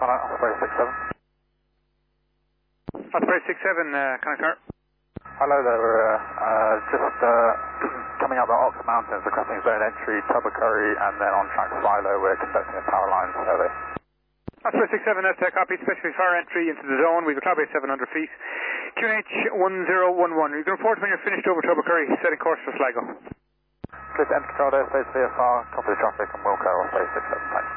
Osprey 67. Osprey 67, connector. Hello there, we're just coming up the Ox Mountains, requesting zone entry, Tubbercurry, and then on track Philo, we're conducting a power line survey. Osprey 67, that's copy, specially fire entry into the zone. We've a cloud base 700 feet. QNH 1011. You can report when you're finished over Tubbercurry, setting course for Sligo. Clear to enter control airspace VFR, copy the traffic, and we'll go Osprey 67, thanks.